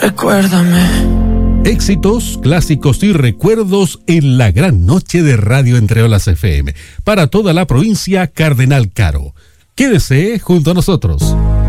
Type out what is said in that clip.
Recuérdame. Éxitos, clásicos y recuerdos en la gran noche de Radio Entre Olas FM. Para toda la provincia, Cardenal Caro. Quédese junto a nosotros.